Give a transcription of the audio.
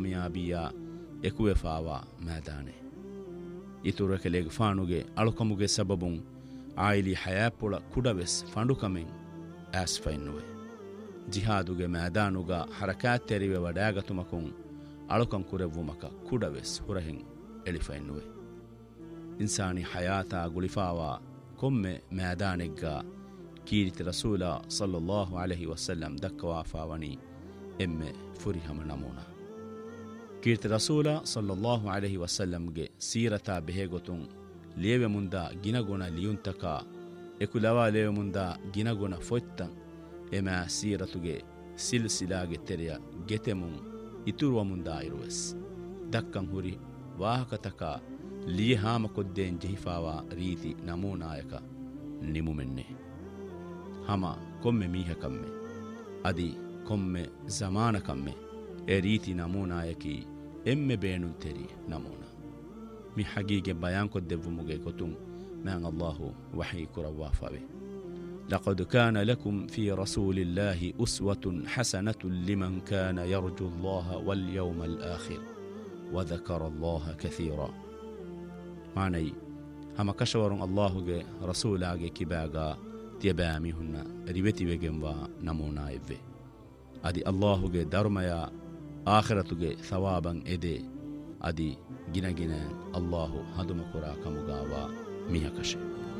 ಕಾಮಯಾಬಿಯ ಎಕುವೆಫಾವ ಮೈದಾನೆ ಇತುರಕೆಲೆಗೆ ಫಾಣುಗೆ ಅಳುಕಮುಗೆ ಸಬಬುಂ ಆಯಿಲಿ ಹಯಾಪುಳ ಕುಡವೆಸ್ ಫಂಡುಕಮೆಂ ಆಸ್ಫೈನ್ನುವೆ ಜಿಹಾದುಗೆ ಮೈದಾನುಗ ಹರಕಾತ್ ತೆರಿವೆ ವಡಾಗತುಮಕುಂ ಅಳುಕಂ ಕುರೆವ್ವುಮಕ ಕುಡವೆಸ್ ಹುರಹೆಂ ಎಳಿಫೈನ್ನುವೆ ಇನ್ಸಾನಿ ಹಯಾತಾ ಗುಳಿಫಾವ ಕೊಮ್ಮೆ ಮೈದಾನೆಗ್ಗ ಕೀರಿತ ರಸೂಲ ಸಲ್ಲಲ್ಲಾಹು ಅಲೈಹಿ ವಸಲ್ಲಂ ದಕ್ಕವಾಫಾವಣಿ ಎಮ್ಮೆ ಫುರಿಹಮ ನಮೂನ ಕೀರ್ತಿ ರಸೂಲ ಸಲ್ಲಲ್ಲಾಹು ಅಲೈಹಿ ವಸಲ್ಲಂಗೆ ಸೀರತಾ ಬೆಹೆಗೊತುಂ ಲೇವೆ ಮುಂದ ಗಿನಗುಣ ಲಿಯುಂತಕ ಎಕುಲವಾ ಲೇವೆ ಮುಂದ ಗಿನಗುಣ ಫೊಯ್ತಂ ಎಮ ಸೀರತುಗೆ ಸಿಲ್ಸಿಲಾಗೆ ತೆರೆಯ ಗೆತೆಮುಂ ಇತುರುವ ಮುಂದ ಇರುವೆಸ್ ದಕ್ಕಂ ಹುರಿ ವಾಹಕತಕ ಲಿಹಾಮ ಕೊದ್ದೇನ್ ಜಹಿಫಾವ ರೀತಿ ನಮೂನಾಯಕ ನಿಮುಮೆನ್ನೆ ಹಮ ಕೊಮ್ಮೆ ಮೀಹಕಮ್ಮೆ ಅದಿ ಕೊಮ್ಮೆ ಜಮಾನಕಮ್ಮೆ ಎ ರೀತಿ ನಮೂನಾಯಕಿ ಎಮ್ಮೆ ಬೇಣು ತೆರಿ ನಮೂನ ಮಿ ಹಗೀಗೆ ಬಯಾನ್ ಕೊದ್ದೆವ್ವುಮುಗೆ ಗೊತುಂ ಮ್ಯಾಂ ಅಲ್ಲಾಹು ವಹಿ ಕುರವಾಫಾವೆ لقد كان لكم في رسول الله أسوة حسنة لمن كان يرجو الله واليوم الآخر وذكر الله كثيرا معني هما كشورون الله رسول كباغا تيبامي هن ريبتي وجنوا نمونا يفي أدي الله درميا آخرة ثوابا إدي أدي جنا الله هدم كرا كمغاوا ميها كشي